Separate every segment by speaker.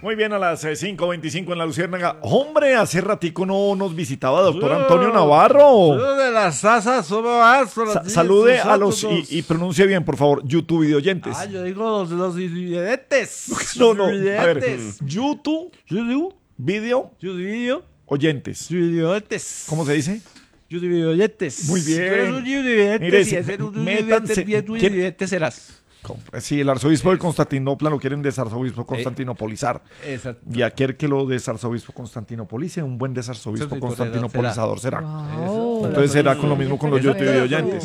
Speaker 1: Muy bien, a las 5:25 en la Luciérnaga. Hombre, hace ratico no nos visitaba doctor Antonio Navarro.
Speaker 2: De las asas,
Speaker 1: Salude a los, y pronuncie bien, por favor, YouTube videoyentes.
Speaker 2: Yo digo los videoyentes.
Speaker 1: No, a ver, YouTube video oyentes.
Speaker 2: Videoyentes.
Speaker 1: ¿Cómo se dice?
Speaker 2: Videoyentes.
Speaker 1: Muy bien.
Speaker 2: Tú eres un videoyente,
Speaker 1: Mire,
Speaker 2: si eres un
Speaker 1: métanse-
Speaker 2: videoyente serás.
Speaker 1: Sí, el arzobispo de Constantinopla lo quieren desarzobispo constantinopolizar.
Speaker 2: Exacto.
Speaker 1: Y aquel que lo desarzobispo constantinopolice, un buen desarzobispo
Speaker 2: Sí,
Speaker 1: constantinopolizador será.
Speaker 3: Wow.
Speaker 1: Entonces será con lo mismo con los YouTube videoyentes.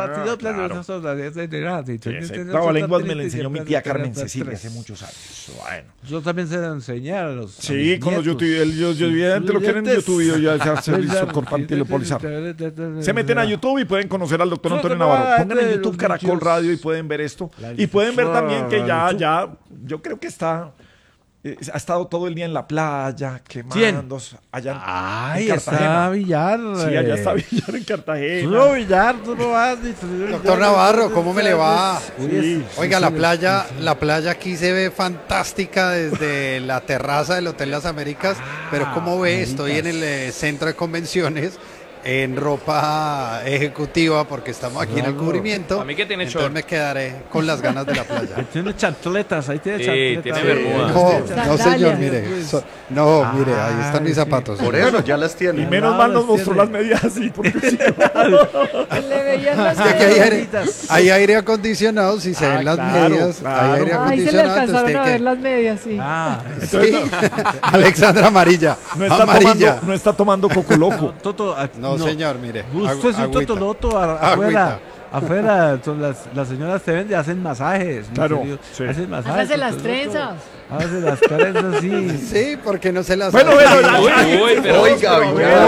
Speaker 1: Trabalenguas me la enseñó mi tía Carmen Cecilia hace muchos años. Bueno.
Speaker 2: Yo también sé enseñar a los.
Speaker 1: Sí, con los YouTube videoyentes lo quieren YouTube videoyentes constantinopolizar. Se meten a YouTube y pueden conocer al doctor Antonio Navarro. Pongan en YouTube Caracol Radio y pueden ver esto. Y pueden ver también que ya, yo creo que ha estado todo el día en la playa, quemándose, allá
Speaker 2: Ay,
Speaker 1: en
Speaker 2: está
Speaker 1: Cartagena.
Speaker 2: Villar.
Speaker 1: Sí, allá está Villar en Cartagena.
Speaker 2: No, Villar, tú no vas.
Speaker 4: Doctor Navarro, ¿cómo me le va?
Speaker 1: Sí.
Speaker 4: Oiga, la playa aquí se ve fantástica desde la terraza del Hotel Las Américas, pero ¿cómo ve? Estoy en el centro de convenciones en ropa ejecutiva porque estamos aquí en el cubrimiento.
Speaker 5: A mí que tiene
Speaker 4: entonces
Speaker 5: short.
Speaker 4: me quedaré con las ganas de la playa.
Speaker 2: Ahí tiene chantletas, ahí tiene
Speaker 5: Sí,
Speaker 2: chantletas.
Speaker 5: tiene bermuda.
Speaker 4: No, señor, mire. Mire, ahí están mis
Speaker 2: sí.
Speaker 4: zapatos.
Speaker 6: Por eso ya las
Speaker 1: Y
Speaker 6: tiene.
Speaker 1: menos mal nos mostró las medidas así, porque sí.
Speaker 3: Le veían las
Speaker 4: Es que aquí
Speaker 3: medias.
Speaker 4: hay aire acondicionado, si se ven las
Speaker 1: claro,
Speaker 4: medias,
Speaker 1: claro.
Speaker 4: hay aire
Speaker 3: Ahí se le
Speaker 4: acondicionado.
Speaker 3: alcanzaron a
Speaker 4: entonces
Speaker 3: ver las medias, sí.
Speaker 4: Sí. Alexandra Amarilla.
Speaker 1: No está tomando coco loco.
Speaker 2: Toto,
Speaker 4: No, señor, mire.
Speaker 2: Usted es un
Speaker 4: agüita.
Speaker 2: totoloto afuera. Afuera, son las señoras te venden, hacen masajes.
Speaker 1: Claro,
Speaker 2: ¿en serio?
Speaker 1: sí.
Speaker 2: Hacen masajes.
Speaker 3: Hágase las
Speaker 2: totoloto.
Speaker 3: trenzas.
Speaker 2: Hágase las trenzas, sí.
Speaker 4: Sí, porque no se las
Speaker 1: Bueno,
Speaker 4: hace.
Speaker 5: Uy, pero
Speaker 6: Oiga,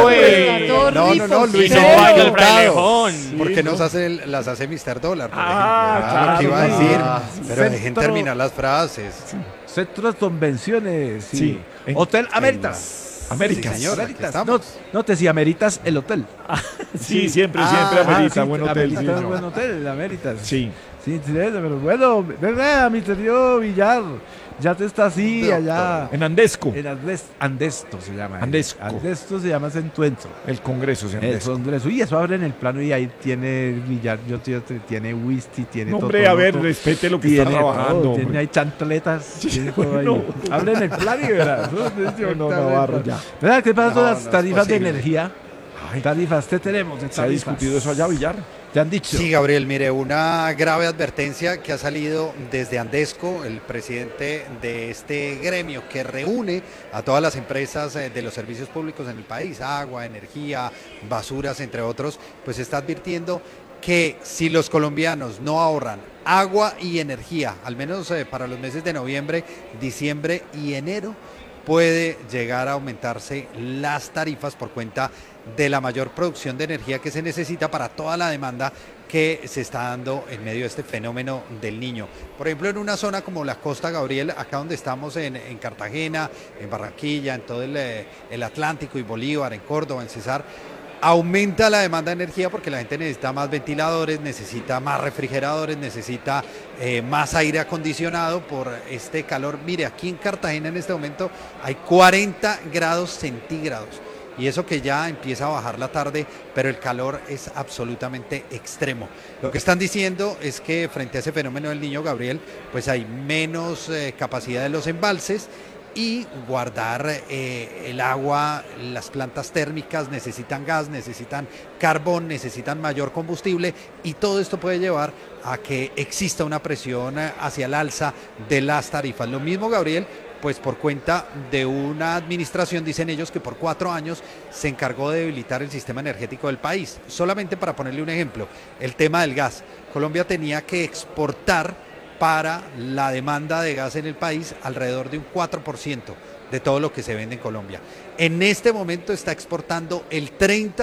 Speaker 4: No, Luis
Speaker 3: Feo.
Speaker 4: Eduardo
Speaker 5: el
Speaker 4: Hurtado.
Speaker 5: frailejón.
Speaker 4: Porque las hace Mr. Dólar, por
Speaker 1: Ah,
Speaker 4: ejemplo.
Speaker 1: claro.
Speaker 4: Lo que iba a decir.
Speaker 2: Ah,
Speaker 4: Pero dejen
Speaker 2: centro-
Speaker 4: terminar las frases.
Speaker 2: Centros de convenciones. Sí.
Speaker 1: Sí.
Speaker 2: Hotel Améritas.
Speaker 1: Américas.
Speaker 4: Sí, señor.
Speaker 2: Améritas.
Speaker 4: aquí
Speaker 2: No,
Speaker 4: estamos.
Speaker 2: no te decía Améritas el hotel.
Speaker 1: Sí, siempre
Speaker 4: Ah,
Speaker 1: amerita,
Speaker 2: sí,
Speaker 1: buen hotel.
Speaker 2: Améritas,
Speaker 1: Sí, señor.
Speaker 2: buen hotel, Améritas.
Speaker 1: Sí.
Speaker 2: Sí, pero bueno, ¿verdad, mi querido Villar? Ya te está así
Speaker 4: Doctor.
Speaker 2: allá.
Speaker 1: En Andesco,
Speaker 2: En Andesto se llama.
Speaker 1: Andesco.
Speaker 2: Andesto se llama Centuentro.
Speaker 1: el Congreso. Se
Speaker 2: Eso, Andrés. Uy, eso abre en el plano y ahí tiene Villar, tiene whisky, tiene todo.
Speaker 1: Hombre, a ver, respete lo que está trabajando.
Speaker 2: Tiene
Speaker 1: hombre.
Speaker 2: ahí chantletas, tiene todo ahí.
Speaker 1: no.
Speaker 2: Abre en el plano y verás.
Speaker 1: No, Navarro, ya.
Speaker 2: ¿Verdad? ¿Qué pasa con
Speaker 4: No,
Speaker 2: las
Speaker 4: no es
Speaker 2: tarifas de
Speaker 4: posible.
Speaker 2: energía? Tarifas, ¿qué tenemos de
Speaker 1: ¿Se ha
Speaker 2: tarifas?
Speaker 1: discutido eso allá, Villar?
Speaker 2: ¿Te han dicho?
Speaker 4: Sí, Gabriel, mire, una grave advertencia que ha salido desde Andesco, el presidente de este gremio que reúne a todas las empresas de los servicios públicos en el país, agua, energía, basuras, entre otros, pues está advirtiendo que si los colombianos no ahorran agua y energía, al menos para los meses de noviembre, diciembre y enero, puede llegar a aumentarse las tarifas por cuenta de la mayor producción de energía que se necesita para toda la demanda que se está dando en medio de este fenómeno del Niño. Por ejemplo, en una zona como la costa, Gabriel, acá donde estamos en Cartagena, en Barranquilla, en todo el Atlántico y Bolívar, en Córdoba, en Cesar, aumenta la demanda de energía porque la gente necesita más ventiladores, necesita más refrigeradores, necesita más aire acondicionado por este calor. Mire, aquí en Cartagena en este momento hay 40 grados centígrados. Y eso que ya empieza a bajar la tarde, pero el calor es absolutamente extremo. Lo que están diciendo es que frente a ese fenómeno del Niño, Gabriel, pues hay menos capacidad de los embalses y guardar el agua, las plantas térmicas necesitan gas, necesitan carbón, necesitan mayor combustible y todo esto puede llevar a que exista una presión hacia el alza de las tarifas. Lo mismo, Gabriel, pues por cuenta de una administración, dicen ellos, que por 4 años se encargó de debilitar el sistema energético del país. Solamente para ponerle un ejemplo, el tema del gas. Colombia tenía que exportar para la demanda de gas en el país alrededor de un 4% de todo lo que se vende en Colombia. En este momento está exportando el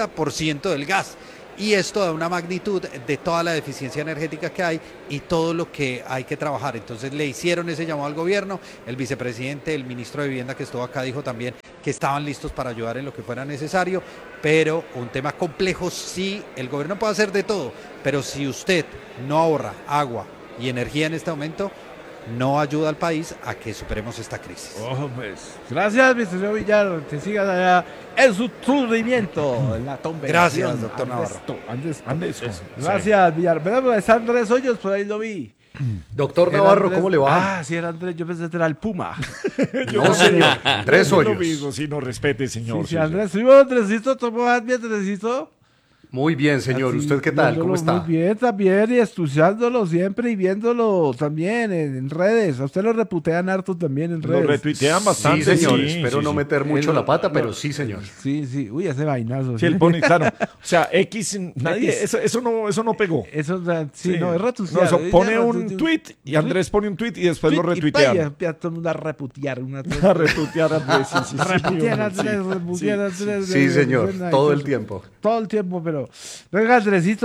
Speaker 4: 30% del gas. Y esto da una magnitud de toda la deficiencia energética que hay y todo lo que hay que trabajar. Entonces le hicieron ese llamado al gobierno, el vicepresidente, el ministro de Vivienda que estuvo acá dijo también que estaban listos para ayudar en lo que fuera necesario, pero un tema complejo. Sí, el gobierno puede hacer de todo, pero si usted no ahorra agua y energía en este momento, no ayuda al país a que superemos esta crisis.
Speaker 2: Ojo, pues. Gracias, mi señor Villar. Que sigan allá en su sufrimiento, en la tumba.
Speaker 4: Gracias, doctor Navarro.
Speaker 1: Andes.
Speaker 2: Gracias, Villar. Pero es Andrés Hoyos, por ahí lo vi.
Speaker 5: Doctor Navarro, ¿cómo le va?
Speaker 2: Ah, sí, era Andrés. Yo pensé que era el Puma.
Speaker 5: No, señor. Andrés
Speaker 1: Lo
Speaker 5: Hoyos.
Speaker 1: mismo, si no respete, señor.
Speaker 2: Sí, Andrés. ¿Sí, Andresito? ¿Tomó bien, Andresito?
Speaker 5: Muy bien, señor.
Speaker 2: Así,
Speaker 5: ¿Usted qué tal? ¿Cómo está?
Speaker 2: Muy bien, también, y estudiándolo siempre y viéndolo también en redes. A usted lo reputean harto también en
Speaker 1: Lo
Speaker 2: redes.
Speaker 1: retuitean bastante.
Speaker 5: Sí, señor.
Speaker 1: sí,
Speaker 5: Espero
Speaker 1: sí,
Speaker 5: no
Speaker 1: sí.
Speaker 5: meter mucho la pata, pero sí, señor.
Speaker 2: Sí, sí. Uy, ese vainazo.
Speaker 1: Sí, él pone, claro. O sea, X, nadie, eso no pegó.
Speaker 2: Eso, o sea, sí,
Speaker 1: Sí.
Speaker 2: no, es
Speaker 1: No,
Speaker 2: retuitear.
Speaker 1: eso pone un tweet y Andrés pone un tweet y después lo retuitean.
Speaker 2: Empieza todo el mundo a reputear.
Speaker 1: A retuitear a Andrés. Sí, sí, sí,
Speaker 2: Reputear a
Speaker 1: sí.
Speaker 2: Andrés, reputear a Andrés.
Speaker 5: Sí, señor. Todo el tiempo.
Speaker 2: Todo el tiempo, pero... Venga,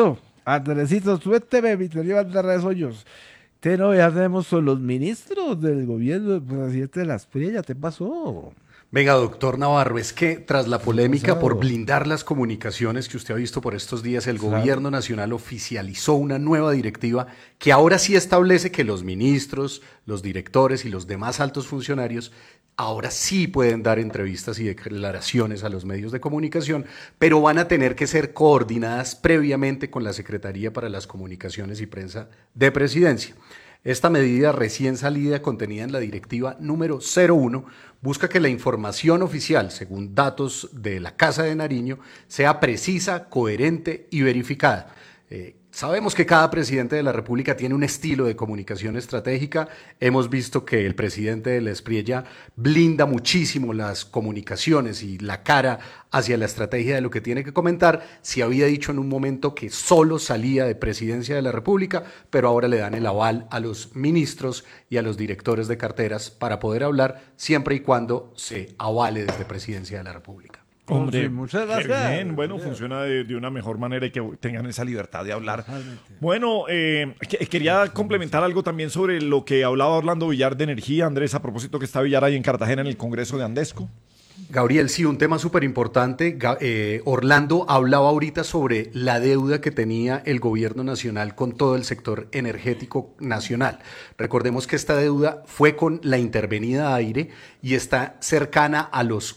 Speaker 2: Andresito, suélteme, mi señor Andrés Hoyos. ¿Qué novedad tenemos con los ministros del gobierno del presidente de las Espriella? ¿Qué pasó?
Speaker 5: Venga, doctor Navarro, es que tras la polémica por blindar las comunicaciones que usted ha visto por estos días, el gobierno nacional oficializó una nueva directiva que ahora sí establece que los ministros, los directores y los demás altos funcionarios ahora sí pueden dar entrevistas y declaraciones a los medios de comunicación, pero van a tener que ser coordinadas previamente con la Secretaría para las Comunicaciones y Prensa de Presidencia. Esta medida recién salida, contenida en la directiva número 01, busca que la información oficial, según datos de la Casa de Nariño, sea precisa, coherente y verificada. Sabemos que cada presidente de la República tiene un estilo de comunicación estratégica. Hemos visto que el presidente de la Espriella blinda muchísimo las comunicaciones y la cara hacia la estrategia de lo que tiene que comentar. Se había dicho en un momento que solo salía de presidencia de la República, pero ahora le dan el aval a los ministros y a los directores de carteras para poder hablar siempre y cuando se avale desde presidencia de la República.
Speaker 1: Hombre,
Speaker 2: Sí, muchas
Speaker 1: qué
Speaker 2: gracias.
Speaker 1: bien, bueno, funciona de una mejor manera y que tengan esa libertad de hablar. Bueno, quería complementar algo también sobre lo que hablaba Orlando Villar de energía, Andrés, a propósito que está Villar ahí en Cartagena en el Congreso de Andesco.
Speaker 5: Gabriel, sí, un tema súper importante. Orlando hablaba ahorita sobre la deuda que tenía el gobierno nacional con todo el sector energético nacional. Recordemos que esta deuda fue con la intervenida aire y está cercana a los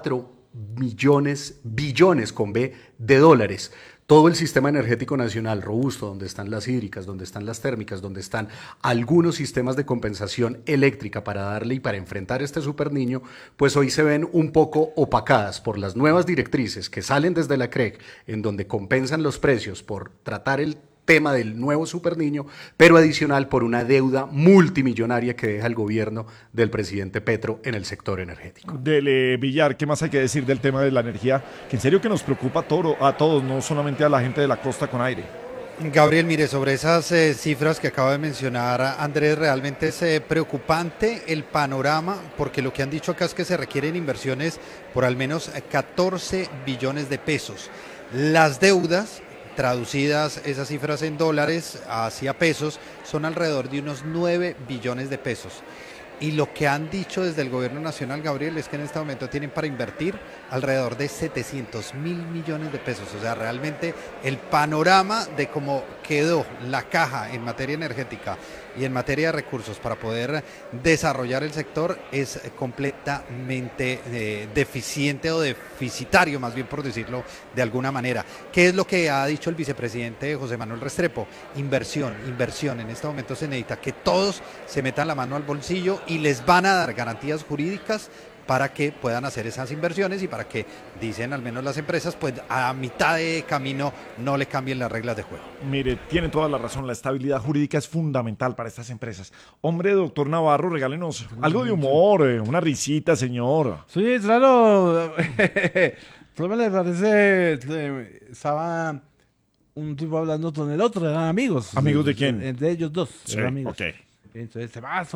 Speaker 5: 4 billones con B de dólares. Todo el sistema energético nacional robusto, donde están las hídricas, donde están las térmicas, donde están algunos sistemas de compensación eléctrica para darle y para enfrentar este superniño, pues hoy se ven un poco opacadas por las nuevas directrices que salen desde la CREC, en donde compensan los precios por tratar el tema del nuevo superniño, pero adicional por una deuda multimillonaria que deja el gobierno del presidente Petro en el sector energético.
Speaker 1: Del Villar, ¿qué más hay que decir del tema de la energía? Que en serio que nos preocupa a todos, no solamente a la gente de la costa con aire.
Speaker 4: Gabriel, mire, sobre esas cifras que acaba de mencionar Andrés, realmente es preocupante el panorama, porque lo que han dicho acá es que se requieren inversiones por al menos 14 billones de pesos. Las deudas, traducidas esas cifras en dólares hacia pesos, son alrededor de unos 9 billones de pesos. Y lo que han dicho desde el gobierno nacional, Gabriel, es que en este momento tienen para invertir alrededor de 700.000 millones de pesos. O sea, realmente el panorama de cómo quedó la caja en materia energética y en materia de recursos para poder desarrollar el sector es completamente deficiente o deficitario, más bien por decirlo de alguna manera. ¿Qué es lo que ha dicho el vicepresidente José Manuel Restrepo? Inversión, inversión. En este momento se necesita que todos se metan la mano al bolsillo y les van a dar garantías jurídicas para que puedan hacer esas inversiones y para que, dicen al menos las empresas, pues a mitad de camino no le cambien las reglas de juego.
Speaker 1: Mire, tiene toda la razón, la estabilidad jurídica es fundamental para estas empresas. Hombre, doctor Navarro, regálenos algo de humor, una risita, señor.
Speaker 2: Sí, claro. ¿Cómo me parece? Estaba un tipo hablando con el otro, eran amigos.
Speaker 1: ¿Amigos de quién?
Speaker 2: Entre ellos dos,
Speaker 1: Sí,
Speaker 2: eran amigos.
Speaker 1: ok.
Speaker 2: Entonces se va,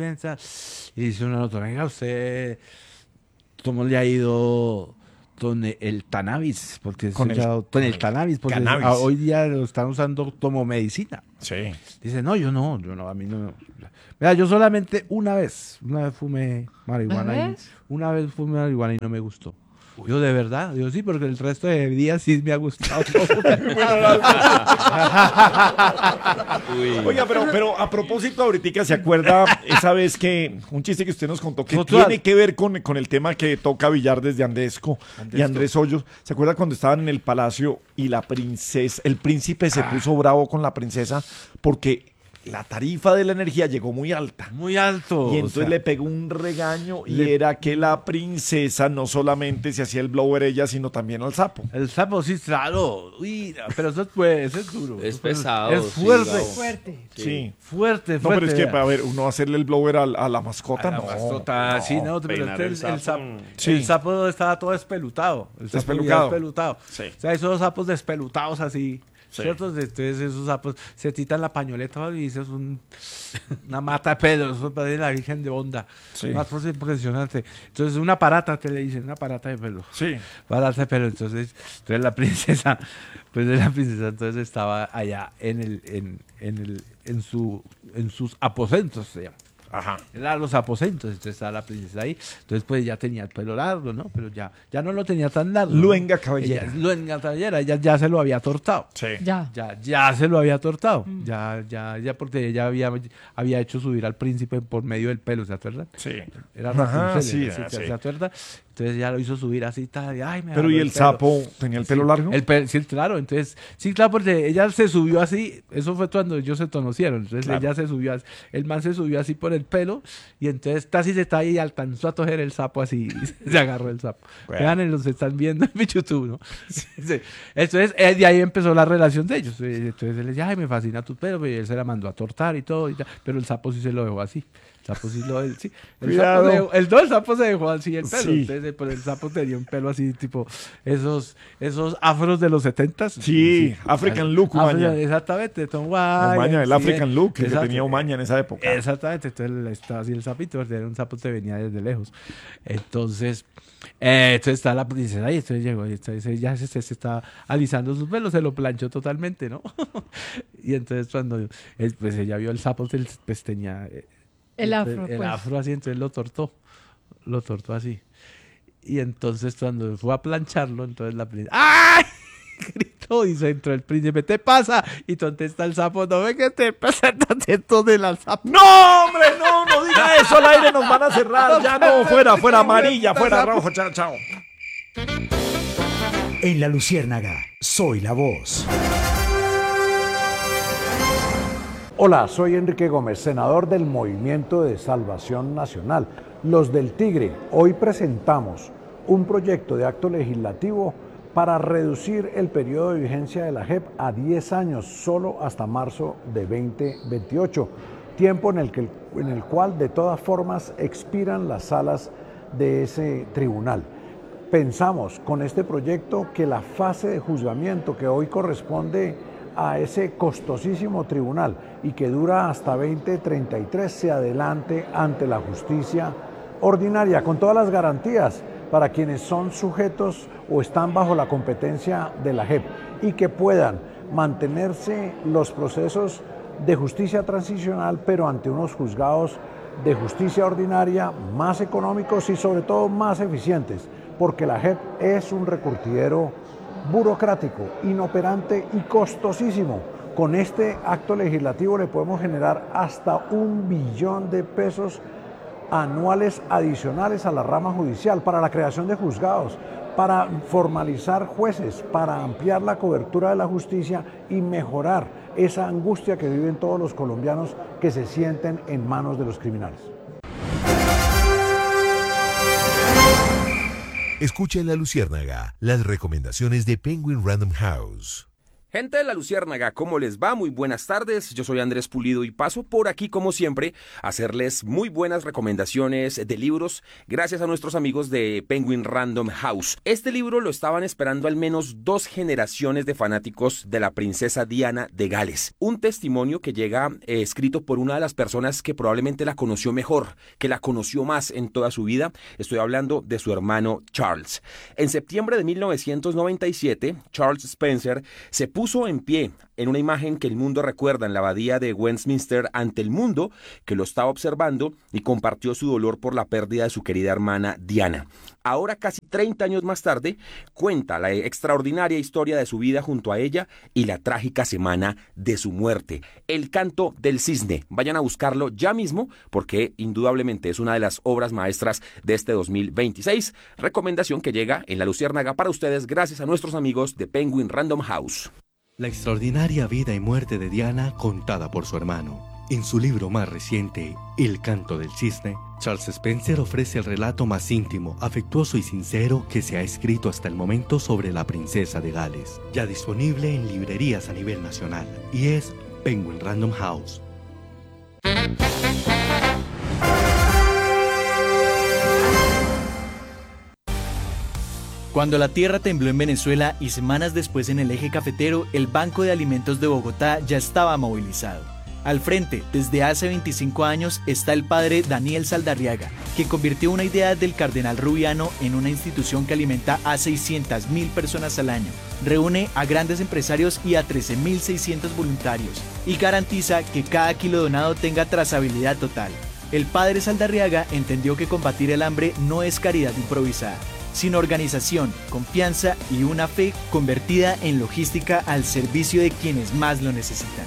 Speaker 2: y dice uno al otro, venga usted, ¿cómo le ha ido con el cannabis? Porque
Speaker 1: Con el
Speaker 2: cannabis, porque
Speaker 1: cannabis.
Speaker 2: hoy día lo están usando como medicina.
Speaker 1: Sí.
Speaker 2: Dice, no, yo no, a mí no. Mira, yo solamente una vez fumé marihuana.
Speaker 3: ¿Una vez?
Speaker 2: Una vez fumé marihuana y no me gustó. Yo de verdad, yo sí, porque el resto de días sí me ha gustado todo.
Speaker 1: Oiga, pero a propósito, ahorita se acuerda esa vez que un chiste que usted nos contó que
Speaker 2: Total.
Speaker 1: tiene que ver con el tema que toca Villar desde Andesco y Andrés Hoyos. ¿Se acuerda cuando estaban en el palacio y el príncipe se puso bravo con la princesa porque la tarifa de la energía llegó muy alta?
Speaker 2: Muy alto.
Speaker 1: Y entonces le pegó un regaño y era que la princesa no solamente se hacía el blower ella, sino también al sapo.
Speaker 2: El sapo sí, claro. Uy, pero eso es duro.
Speaker 6: Es pesado.
Speaker 2: Es fuerte.
Speaker 6: sí, Gabo.
Speaker 3: Fuerte.
Speaker 1: Sí.
Speaker 2: Fuerte,
Speaker 1: No, pero es que,
Speaker 2: vea.
Speaker 1: a ver, uno hacerle el blower a la mascota, no.
Speaker 2: Sí, no, pero
Speaker 6: peinar
Speaker 2: el
Speaker 6: el
Speaker 2: sapo,
Speaker 1: Sí.
Speaker 2: el sapo estaba todo despelutado. El sapo
Speaker 1: Despelucado.
Speaker 2: ya despelutado.
Speaker 1: Sí.
Speaker 2: O sea, esos sapos despelutados así.
Speaker 1: Sí.
Speaker 2: ¿Cierto? Entonces esos sapos se titan la pañoleta y dices una mata de pelo, eso parece la Virgen de Onda.
Speaker 1: Sí.
Speaker 2: Una cosa impresionante. Entonces una parata, te le dicen, una parata de pelo.
Speaker 1: Sí.
Speaker 2: Parata de pelo. Entonces la princesa, entonces estaba allá en sus aposentos, se llama.
Speaker 1: Ajá.
Speaker 2: Eran los aposentos, entonces estaba la princesa ahí, entonces pues ya tenía el pelo largo, ¿no? Pero ya no lo tenía tan largo. ¿no?
Speaker 1: Luenga cabellera.
Speaker 2: Luenga cabellera, ella ya se lo había tortado.
Speaker 1: Sí.
Speaker 3: Ya.
Speaker 2: Ya se lo había tortado. Ya porque ella había hecho subir al príncipe por medio del pelo, ¿se acuerdan?
Speaker 1: Sí.
Speaker 2: Era
Speaker 1: Ajá,
Speaker 2: Rapunzel,
Speaker 1: sí, sí.
Speaker 2: ¿se acuerda? Entonces ya lo hizo subir así, tal, y, ay, me
Speaker 1: Pero
Speaker 2: agarró
Speaker 1: ¿y el
Speaker 2: pelo.
Speaker 1: sapo tenía el pelo largo?
Speaker 2: Sí, claro, entonces, sí, claro, porque ella se subió así, eso fue cuando ellos se conocieron, entonces
Speaker 1: Claro.
Speaker 2: ella se subió así, el man se subió así por el pelo, y entonces casi se está ahí y alcanzó a coger el sapo así, y se agarró el sapo.
Speaker 1: Bueno.
Speaker 2: Vean, los están viendo en mi YouTube, ¿no? Sí. Entonces, de ahí empezó la relación de ellos, entonces él decía, ay, me fascina tu pelo, y él se la mandó a tortar y todo, y tal, pero el sapo sí se lo dejó así. El sapo sí lo sí.
Speaker 1: Cuidado.
Speaker 2: El sapo se dejó así el pelo.
Speaker 1: Sí.
Speaker 2: Entonces, pero el sapo tenía un pelo así, tipo, esos afros de los 70s.
Speaker 1: Sí, African look, Umaña.
Speaker 2: Exactamente. Tom White,
Speaker 1: Umaña, el
Speaker 2: sí,
Speaker 1: African look que
Speaker 2: exacto.
Speaker 1: tenía Umaña en esa época.
Speaker 2: Exactamente, entonces él estaba así el sapito, porque era un sapo que venía desde lejos. Entonces está la princesa ahí, entonces llegó, y entonces ya se estaba alisando sus pelos, se lo planchó totalmente, ¿no? Y entonces cuando pues ella vio el sapo, pues tenía
Speaker 3: El afro,
Speaker 2: el
Speaker 3: pues.
Speaker 2: afro así, entonces lo tortó así. Y entonces cuando fue a plancharlo, entonces la princesa, ¡ay! Gritó y se entró el príncipe, ¿te pasa? Y contesta el sapo, ¿no ve que te pasa? Tanto de la sapo.
Speaker 1: ¡No, hombre! No diga eso al aire, nos van a cerrar. Ya no, fuera amarilla, fuera rojo, chao.
Speaker 7: En La Luciérnaga, soy la voz.
Speaker 8: Hola, soy Enrique Gómez, senador del Movimiento de Salvación Nacional, los del Tigre. Hoy presentamos un proyecto de acto legislativo para reducir el periodo de vigencia de la JEP a 10 años, solo hasta marzo de 2028, tiempo en el cual de todas formas expiran las salas de ese tribunal. Pensamos con este proyecto que la fase de juzgamiento que hoy corresponde a ese costosísimo tribunal y que dura hasta 2033 se adelante ante la justicia ordinaria con todas las garantías para quienes son sujetos o están bajo la competencia de la JEP y que puedan mantenerse los procesos de justicia transicional pero ante unos juzgados de justicia ordinaria más económicos y sobre todo más eficientes, porque la JEP es un recurtidero burocrático, inoperante y costosísimo. Con este acto legislativo le podemos generar hasta 1 billón de pesos anuales adicionales a la rama judicial para la creación de juzgados, para formalizar jueces, para ampliar la cobertura de la justicia y mejorar esa angustia que viven todos los colombianos que se sienten en manos de los criminales.
Speaker 9: Escucha en La Luciérnaga las recomendaciones de Penguin Random House.
Speaker 10: Gente de La Luciérnaga, ¿cómo les va? Muy buenas tardes, yo soy Andrés Pulido y paso por aquí como siempre a hacerles muy buenas recomendaciones de libros gracias a nuestros amigos de Penguin Random House. Este libro lo estaban esperando al menos 2 generaciones de fanáticos de la princesa Diana de Gales. Un testimonio que llega escrito por una de las personas que probablemente la conoció mejor, que la conoció más en toda su vida. Estoy hablando de su hermano Charles. En septiembre de 1997, Charles Spencer se puso en pie en una imagen que el mundo recuerda en la abadía de Westminster ante el mundo que lo estaba observando y compartió su dolor por la pérdida de su querida hermana Diana. ahora casi 30 años más tarde, cuenta la extraordinaria historia de su vida junto a ella y la trágica semana de su muerte. El canto del cisne. Vayan a buscarlo ya mismo porque indudablemente es una de las obras maestras de este 2026. Recomendación que llega en La Luciérnaga para ustedes gracias a nuestros amigos de Penguin Random House.
Speaker 6: La extraordinaria vida y muerte de Diana contada por su hermano. En su libro más reciente, El canto del cisne, Charles Spencer ofrece el relato más íntimo, afectuoso y sincero que se ha escrito hasta el momento sobre la princesa de Gales, ya disponible en librerías a nivel nacional, y es Penguin Random House.
Speaker 11: Cuando la tierra tembló en Venezuela y semanas después en el eje cafetero, el Banco de Alimentos de Bogotá ya estaba movilizado. Al frente, desde hace 25 años, está el padre Daniel Saldarriaga, que convirtió una idea del cardenal Rubiano en una institución que alimenta a 600.000 personas al año, reúne a grandes empresarios y a 13.600 voluntarios, y garantiza que cada kilo donado tenga trazabilidad total. El padre Saldarriaga entendió que combatir el hambre no es caridad improvisada, sino organización, confianza y una fe convertida en logística al servicio de quienes más lo necesitan.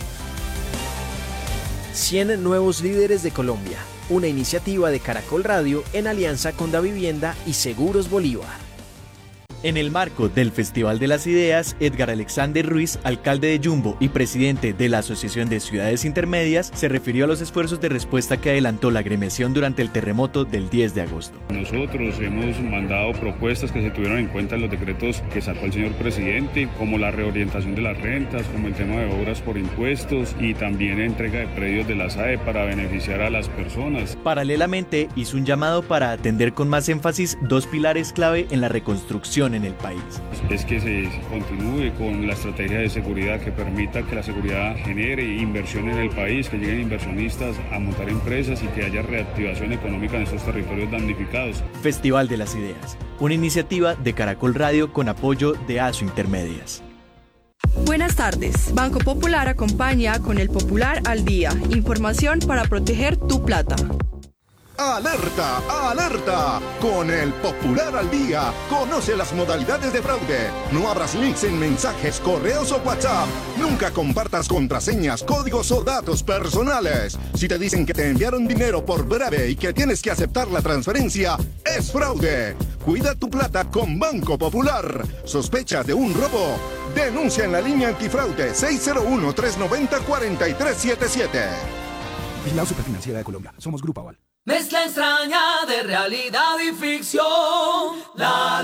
Speaker 12: 100 nuevos líderes de Colombia, una iniciativa de Caracol Radio en alianza con Davivienda y Seguros Bolívar.
Speaker 11: En el marco del Festival de las Ideas, Edgar Alexander Ruiz, alcalde de Yumbo y presidente de la Asociación de Ciudades Intermedias, se refirió a los esfuerzos de respuesta que adelantó la agremiación durante el terremoto del 10 de agosto.
Speaker 13: Nosotros hemos mandado propuestas que se tuvieron en cuenta en los decretos que sacó el señor presidente, como la reorientación de las rentas, como el tema de obras por impuestos y también entrega de predios de la SAE para beneficiar a las personas.
Speaker 11: Paralelamente, hizo un llamado para atender con más énfasis dos pilares clave en la reconstrucción en el país.
Speaker 13: Es que se continúe con la estrategia de seguridad que permita que la seguridad genere inversión en el país, que lleguen inversionistas a montar empresas y que haya reactivación económica en estos territorios damnificados.
Speaker 11: Festival de las Ideas, una iniciativa de Caracol Radio con apoyo de ASO Intermedias.
Speaker 14: Buenas tardes. Banco Popular acompaña con el Popular al Día. Información para proteger tu plata.
Speaker 15: ¡Alerta! ¡Alerta! Con el Popular al Día, conoce las modalidades de fraude. No abras links en mensajes, correos o WhatsApp. Nunca compartas contraseñas, códigos o datos personales. Si te dicen que te enviaron dinero por breve y que tienes que aceptar la transferencia, es fraude. Cuida tu plata con Banco Popular. ¿Sospechas de un robo? Denuncia en la línea antifraude 601-390-4377.
Speaker 7: Vigilado Superfinanciera de Colombia. Somos Grupo Aval.
Speaker 16: Mezcla extraña de realidad y ficción, La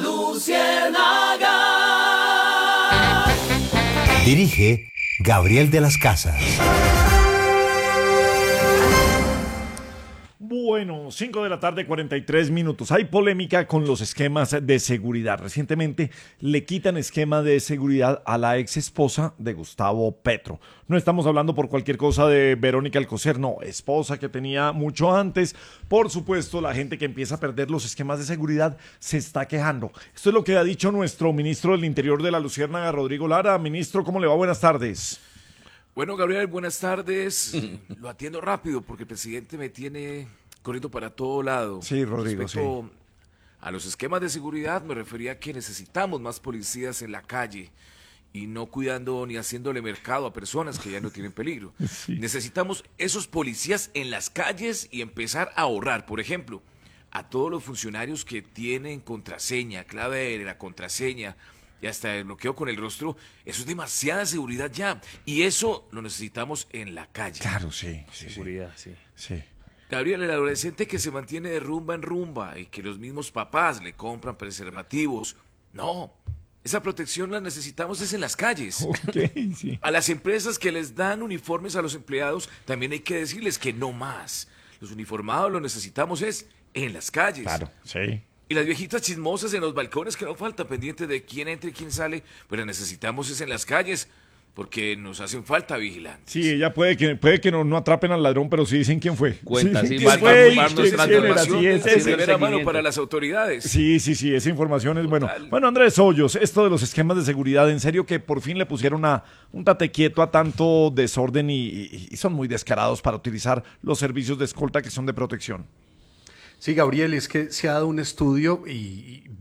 Speaker 16: Luciérnaga.
Speaker 7: Dirige Gabriel de las Casas.
Speaker 1: Bueno, 5 de la tarde, 43 minutos. Hay polémica con los esquemas de seguridad. Recientemente le quitan esquema de seguridad a la ex esposa de Gustavo Petro. No estamos hablando por cualquier cosa de Verónica Alcocer, no, esposa que tenía mucho antes. Por supuesto, la gente que empieza a perder los esquemas de seguridad se está quejando. Esto es lo que ha dicho nuestro ministro del Interior de la Luciérnaga, Rodrigo Lara. Ministro, ¿cómo le va? Buenas tardes.
Speaker 17: Bueno, Gabriel, buenas tardes. Lo atiendo rápido porque el presidente me tiene corriendo para todo lado.
Speaker 1: Sí, Rodrigo,
Speaker 17: Respecto a los esquemas de seguridad, me refería a que necesitamos más policías en la calle y no cuidando ni haciéndole mercado a personas que ya no tienen peligro. Sí. Necesitamos esos policías en las calles y empezar a ahorrar. Por ejemplo, a todos los funcionarios que tienen contraseña, clave de la contraseña, y hasta el bloqueo con el rostro, eso es demasiada seguridad ya. Y eso lo necesitamos en la calle.
Speaker 1: Claro, sí.
Speaker 17: Seguridad, sí.
Speaker 1: Sí.
Speaker 17: Gabriel, el adolescente que se mantiene de rumba en rumba y que los mismos papás le compran preservativos. No, esa protección la necesitamos es en las calles.
Speaker 1: Okay, sí.
Speaker 17: A las empresas que les dan uniformes a los empleados, también hay que decirles que no más. Los uniformados lo necesitamos es en las calles.
Speaker 1: Claro, sí.
Speaker 17: Y las viejitas chismosas en los balcones que no falta, pendiente de quién entra y quién sale, pero necesitamos es en las calles, porque nos hacen falta vigilantes.
Speaker 1: Sí, ella puede que no atrapen al ladrón, pero sí dicen quién fue.
Speaker 17: Cuenta,
Speaker 1: sí,
Speaker 17: sí,
Speaker 1: va a
Speaker 17: nuestra información de primera mano para las autoridades.
Speaker 1: Sí, esa información es bueno. Bueno, Andrés Hoyos, esto de los esquemas de seguridad, en serio que por fin le pusieron un tate quieto a tanto desorden y son muy descarados para utilizar los servicios de escolta que son de protección.
Speaker 5: Sí, Gabriel, es que se ha dado un estudio y